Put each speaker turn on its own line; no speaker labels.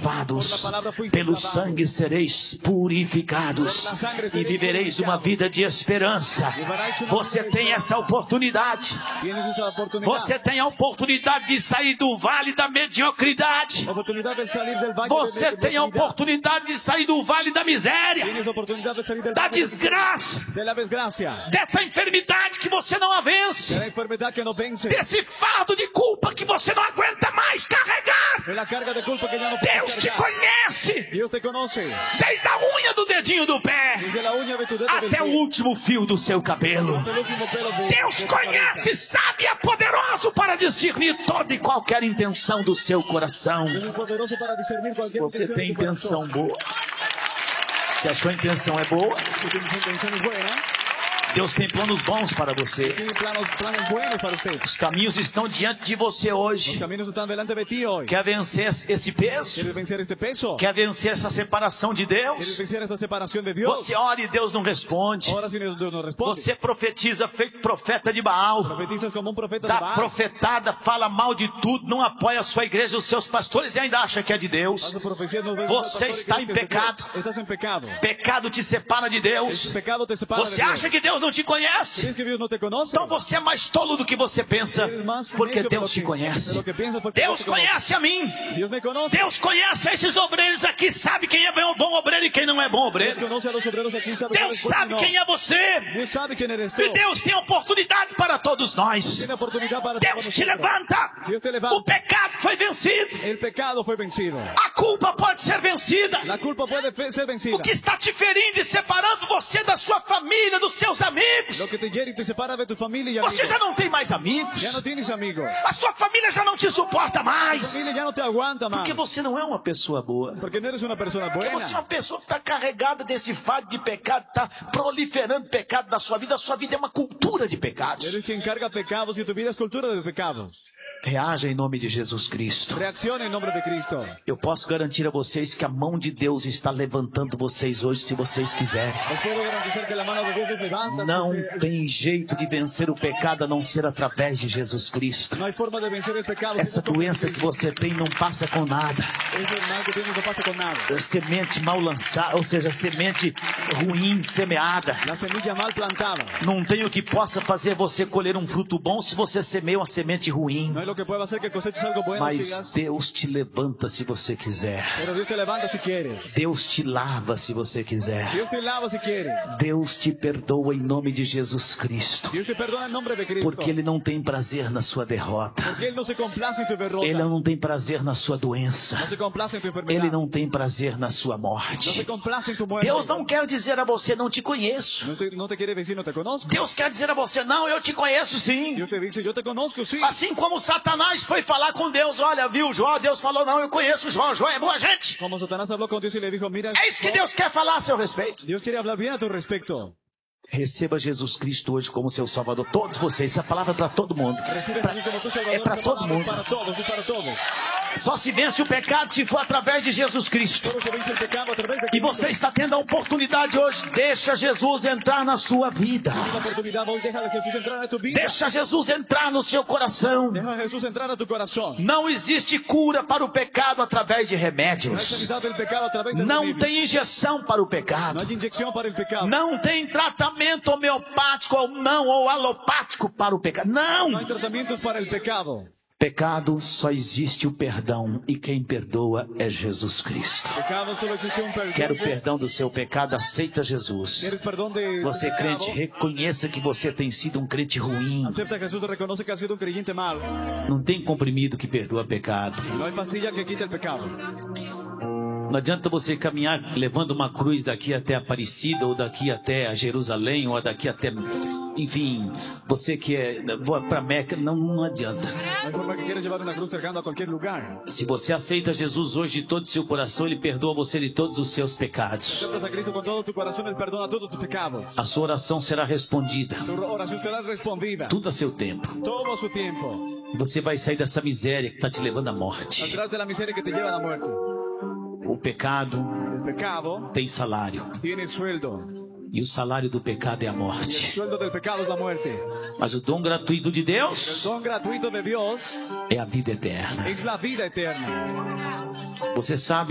lavados, pelo sangue sereis purificados e vivereis uma vida de esperança. Você tem essa oportunidade. Você tem a oportunidade de sair do vale da mediocridade. Você tem a oportunidade de sair do vale da miséria, da desgraça, dessa enfermidade que você não a vence, desse fardo de culpa que você não aguenta mais carregar. Deus te conhece desde a unha do dedinho do pé até o último fio do seu cabelo. Deus conhece, sabe, é poderoso para discernir toda e qualquer intenção do seu coração. Se você tem intenção boa, se a sua intenção é boa, Deus tem planos bons para você. Os caminhos estão diante de você hoje. Quer vencer esse peso? Quer vencer essa separação de Deus? Você ora e Deus não responde. Você profetiza feito profeta de Baal. Dá profetada, fala mal de tudo, não apoia a sua igreja, os seus pastores e ainda acha que é de Deus. Você está em pecado. Pecado te separa de Deus. Você acha que Deus não te conhece? Então você é mais tolo do que você pensa, porque Deus te conhece. Deus conhece a mim. Deus conhece esses obreiros aqui, sabe quem é bom obreiro e quem não é bom obreiro. Deus sabe quem é você. E Deus tem oportunidade para todos nós. Deus te levanta. O pecado foi vencido. A culpa pode ser vencida. O que está te ferindo e separando você da sua família, dos seus amigos? Você já não tem mais amigos. A sua família já não te suporta mais. Porque você não é uma pessoa boa. Porque você é uma pessoa que está carregada desse fardo de pecado, está proliferando pecado na sua vida. A sua vida é uma cultura de pecados. Reaja em nome de Jesus Cristo. Eu posso garantir a vocês que a mão de Deus está levantando vocês hoje, se vocês quiserem. Não tem jeito de vencer o pecado a não ser através de Jesus Cristo. Essa doença que você tem não passa com nada. Semente mal lançada, ou seja, semente ruim semeada. Não tem o que possa fazer você colher um fruto bom se você semeia uma semente ruim. Mas Deus te levanta se você quiser. Deus te lava se você quiser. Deus te perdoa em nome de Jesus Cristo. Porque Ele não tem prazer na sua derrota. Ele não tem prazer na sua doença. Ele não tem prazer na sua morte. Deus não quer dizer a você, não te conheço. Deus quer dizer a você, não, eu te conheço sim. Assim como Satanás foi falar com Deus, olha, viu Jó? Deus falou, não, eu conheço Jó. Jó é boa gente. É isso que Deus quer falar a seu respeito. Receba Jesus Cristo hoje como seu Salvador. Todos vocês, essa palavra é para todo mundo. É para todo mundo. Só se vence o pecado se for através de Jesus Cristo. E você está tendo a oportunidade hoje. Deixa Jesus entrar na sua vida. Deixa Jesus entrar no seu coração. Não existe cura para o pecado através de remédios. Não tem injeção para o pecado. Não tem tratamento homeopático ou alopático para o pecado. Não! Pecado, só existe o perdão, e quem perdoa é Jesus Cristo. Quer o perdão do seu pecado? Aceita Jesus. Você crente, reconheça que você tem sido um crente ruim. Não tem comprimido que perdoa pecado. Não adianta você caminhar levando uma cruz daqui até Aparecida, ou daqui até a Jerusalém, ou daqui até... Enfim, você que é para Meca, não adianta. Se você aceita Jesus hoje de todo o seu coração, Ele perdoa você de todos os seus pecados. A sua oração será respondida. Tudo a seu tempo. Você vai sair dessa miséria que está te levando à morte. O pecado tem salário. E o salário do pecado é a morte. Mas o dom gratuito de Deus é a vida eterna. Você sabe